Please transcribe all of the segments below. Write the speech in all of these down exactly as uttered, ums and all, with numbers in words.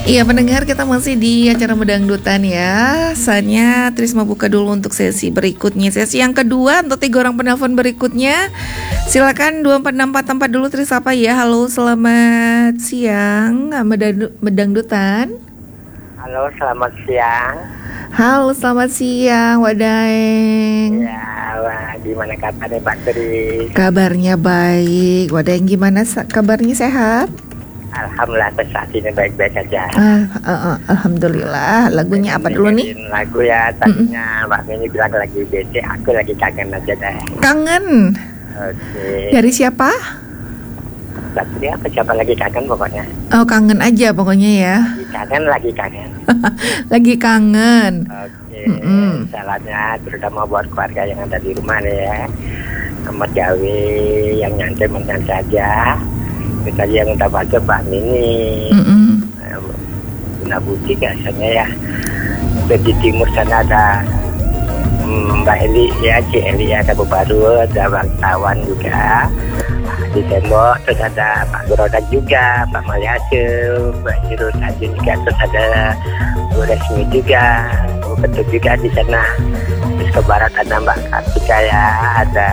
Iya pendengar, kita masih di acara Medangdutan ya. Saatnya Trisma buka dulu untuk sesi berikutnya. Sesi yang kedua untuk tiga orang penelpon berikutnya. Silakan dua empat enam empat empat dulu Tris apa ya. Halo, selamat siang Medang- Medangdutan. Halo, selamat siang. Halo, selamat siang Wadaeng. Ya, wah, gimana kabarnya Pak Tri? Kabarnya baik. Wadaeng gimana sa- kabarnya, sehat? Alhamdulillah saat ini baik-baik aja. Ah, ah, ah, Alhamdulillah. Lagunya apa dulu nih? Dengerin lagu ya, tadinya Mbak Mini bilang lagi bete, aku lagi kangen aja deh. Kangen. Oke. Dari siapa? Mbak Tri apa siapa lagi kangen pokoknya? Oh, kangen aja pokoknya ya. Lagi kangen, lagi kangen. Lagi kangen. Oke. Mm-mm. Salahnya terutama buat keluarga yang ada di rumah nih ya. Tempat gawe yang nyantai-menyantai saja. Kita yang udah baca Mbak Mini. Mm-mm. Bunda Butik biasanya ya. Di timur sana ada hmm, Mbak Eli ya, Ci Eli ada baru, ada Bang Tawan juga. Nah, di tembok terus ada Pak Gerodak juga, Pak Malyase, Mbak Cirut Tajun juga, terus ada Bu Resmi juga, Bu Ketut juga di sana. Terus ke barat ada Mbak Kartika ya, ada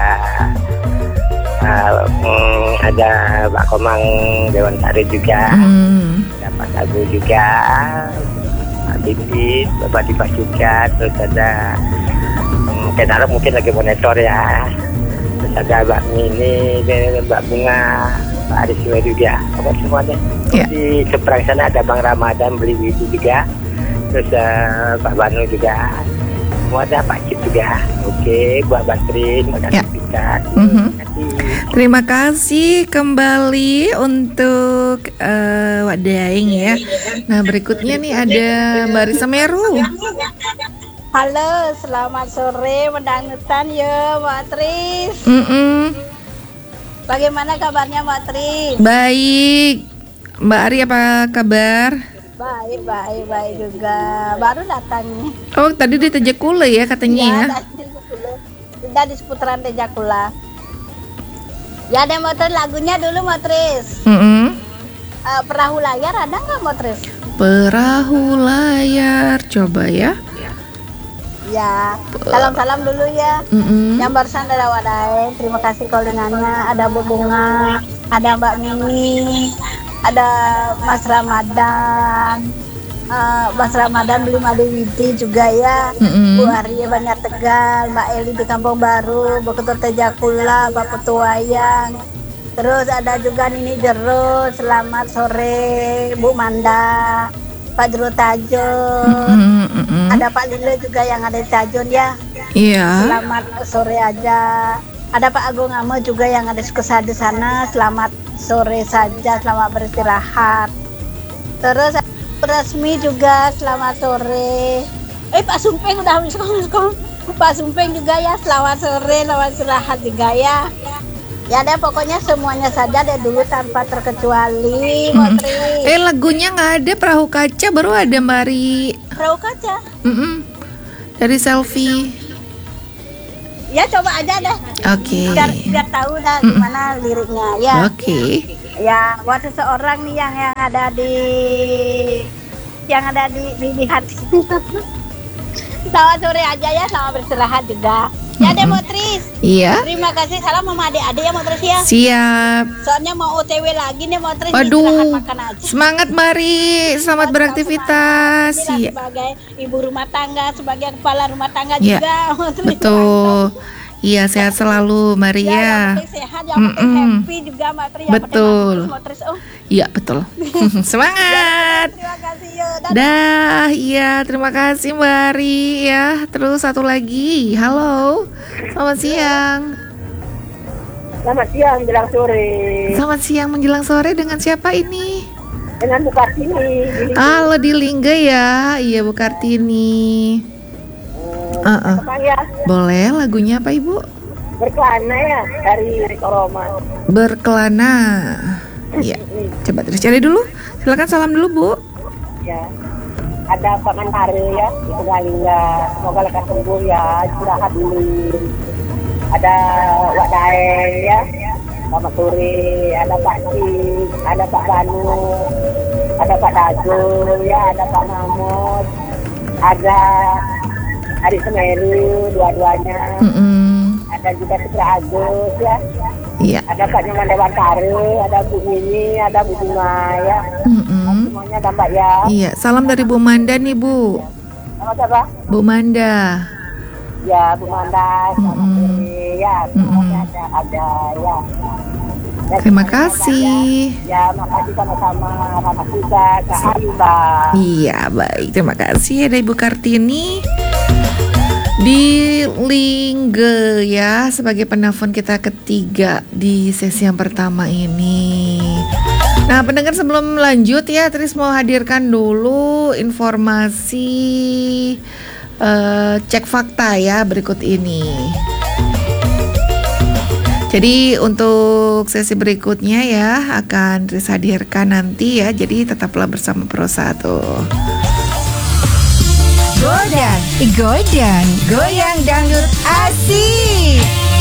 Uh, mm, ada Mbak Komang Dewan Sari juga, Mm. ada Pak Sagu juga, Pak Bibit, Bapak Dipas juga, terus ada um, Kenaro mungkin lagi monitor ya, terus ada Mbak Mini, Mbak Bunga, Pak Ariswa juga, apa semuanya. Yeah. Di seberang sana ada Bang Ramadan beli Widi juga, terus uh, Pak Banu juga, semua ada Pak Cip juga. Oke, buat Batrin, makasih Yeah. Pikat. Mhm. Terima kasih kembali untuk uh, Wak Daeng ya. Nah berikutnya nih ada Mbak Risa Meru. Halo, selamat sore Medangdutan ya Mbak Tris. Mm-mm. Bagaimana kabarnya Mbak Tris? Baik. Mbak Ari apa kabar? Baik, baik, baik juga. Baru datang nih. Oh tadi di Tejakula ya katanya ya. Sudah di seputaran Tejakula. Ya ada motor lagunya dulu Motris. Mm-mm. Uh, perahu layar ada nggak Motris? Perahu layar, coba ya. Ya, salam-salam dulu ya. Mm-mm. Yang barusan ada Wadaeng, terima kasih callingannya. Ada Bu Bunga, ada Mbak Mini, ada Mas Ramadan, uh, Mas Ramadan beli Madu Widi juga ya. Mm-mm. Bu Arya Banyak Tegal, Mbak Eli di Kampung Baru, Bu Ketua Tejakula, Pak Petuayang. Terus ada juga Nini Jero, selamat sore Bu Manda, Pak Jero Tajun. Mm-mm, mm-mm. Ada Pak Lilo juga yang ada di Tajun ya. Iya. Selamat sore aja. Ada Pak Agung Amo juga yang ada di sana. Selamat sore saja, selamat beristirahat. Terus Resmi juga selamat sore. Eh Pak Sumpeng udah miskol-miskol. Pak Sumpeng juga ya selamat sore, selamat istirahat juga ya. Ya deh pokoknya semuanya saja deh dulu tanpa terkecuali. Mm-mm. Motri. Eh lagunya nggak ada, Perahu Kaca baru ada Mbak Ari. Perahu kaca. Mm-mm. Dari Selfie. Ya coba aja deh. Oke. Biar, biar tahu dah gimana liriknya ya. Oke. Ya buat seseorang nih yang yang ada di yang ada di di, di hati. Selamat sore aja ya, selamat beristirahat juga. Ya deh Motris. Iya. Terima kasih, salam sama adik-adik ya Motris ya. Siap. Soalnya mau O T W lagi nih Motris, istirahat Waduh. makan aja. Semangat Mari, selamat beraktivitas. Semangat. Iya. Sebagai ibu rumah tangga, sebagai kepala rumah tangga Ya, juga. Motris. betul. Iya, sehat selalu Mari Ya, yang ya. penting sehat, yang penting Mm-mm. happy juga Motris. Yang Betul. penting Motris. Oh, Iya, betul. Semangat. terima kasih ya. Dadah. Dah, iya, terima kasih Mbak Ari ya. Terus satu lagi. Halo. Selamat siang. Selamat siang menjelang sore Selamat siang menjelang sore, dengan siapa ini? dengan Bu Kartini. Halo di Lingga ya. Iya Bu Kartini. Uh-uh. Kemang ya, Boleh lagunya apa Ibu? berkelana ya dari Riko Roma. Berkelana. Iya. Coba terus cari dulu. Silakan salam dulu Bu. Ya, ada Pak Mantare ya di Purbalingga. Semoga lekas sembuh ya, istirahat dulu. Ada Wak Daeng ya, selamat sore. Ada Pak Cik, ada Pak Banu, ada Pak Dago, ya ada Pak Mahmud, ada Adik Semeru, dua-duanya. Mm-mm. Ada juga Putra Agus ya. Iya. Ada Pak Nyoman Dewantara, ada Bu Mini, ada Bu Bunga ya. Mm-mm. Semuanya ada Mbak ya. Iya, salam dari Bu Manda nih Bu. Nama siapa? Bu Manda. Ya, Bu Manda, selamat Mm-mm. sore ya. Semuanya ada, ada ya. Dan Terima semuanya kasih. ada. Ya, makasih sama-sama. Selamat juga, Kak Ayu, Mbak. Iya, baik. Terima kasih ada Ibu Kartini di Lingge ya sebagai penelpon kita ketiga di sesi yang pertama ini. Nah, pendengar sebelum lanjut ya, Tris mau hadirkan dulu informasi eh, cek fakta ya berikut ini. Jadi untuk sesi berikutnya ya akan Tris hadirkan nanti ya. Jadi tetaplah bersama Pro satu. Godang, godang, goyang dangdut asik.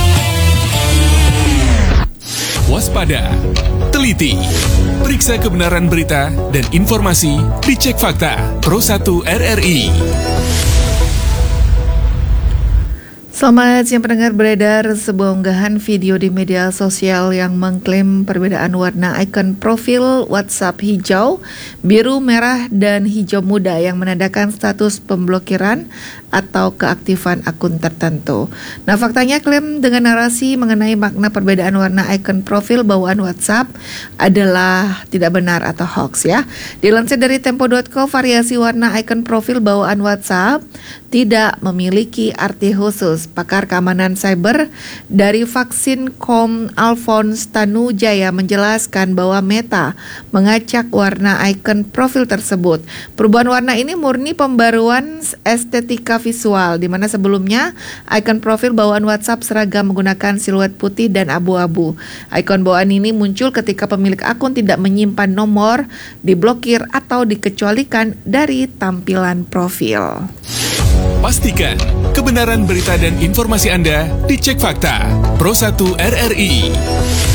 Waspada, teliti, periksa kebenaran berita dan informasi dicek fakta Pro satu R R I. Selamat siang pendengar, beredar sebuah unggahan video di media sosial yang mengklaim perbedaan warna ikon profil WhatsApp hijau, biru, merah, dan hijau muda yang menandakan status pemblokiran atau keaktifan akun tertentu. Nah, faktanya klaim dengan narasi mengenai makna perbedaan warna ikon profil bawaan WhatsApp adalah tidak benar atau hoax ya. Dilansir dari tempo titik co, variasi warna ikon profil bawaan WhatsApp tidak memiliki arti khusus. Pakar keamanan cyber dari Vaksin.com Alphonse Tanujaya menjelaskan bahwa Meta mengacak warna ikon profil tersebut. Perubahan warna ini murni pembaruan estetika visual, di mana sebelumnya ikon profil bawaan WhatsApp seragam menggunakan siluet putih dan abu-abu. Ikon bawaan ini muncul ketika pemilik akun tidak menyimpan nomor, diblokir atau dikecualikan dari tampilan profil. Pastikan kebenaran berita dan informasi Anda dicek fakta Pro satu R R I.